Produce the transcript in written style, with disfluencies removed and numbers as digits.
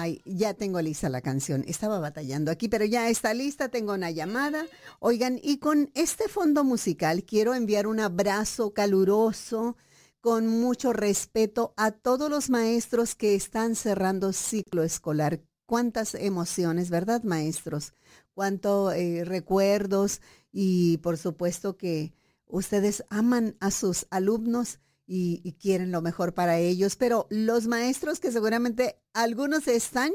Ay, ya tengo lista la canción. Estaba batallando aquí, pero ya está lista. Tengo una llamada. Oigan, y con este fondo musical quiero enviar un abrazo caluroso, con mucho respeto a todos los maestros que están cerrando ciclo escolar. Cuántas emociones, ¿verdad, maestros? Cuántos recuerdos y por supuesto que ustedes aman a sus alumnos y quieren lo mejor para ellos, pero los maestros que seguramente algunos están